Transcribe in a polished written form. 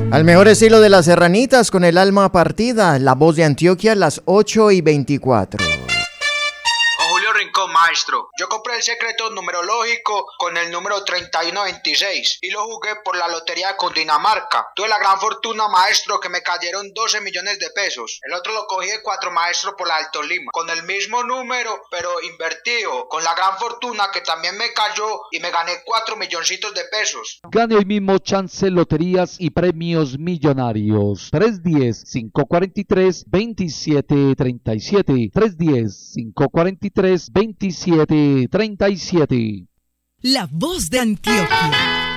Al mejor estilo de las serranitas con el alma partida, la voz de Antioquia, las 8:24. Julio Rincón, maestro. Yo compré el secreto numerológico con el número 3126 y lo jugué por la lotería de Cundinamarca. Tuve la gran fortuna, maestro, que me cayeron 12 millones de pesos. El otro lo cogí de 4, maestro, por la Alto Lima, con el mismo número, pero invertido, con la gran fortuna que también me cayó y me gané 4 milloncitos de pesos. Gane hoy mismo Chance Loterías y Premios Millonarios. 310-543-2737. 310-543-2737. La voz de Antioquia.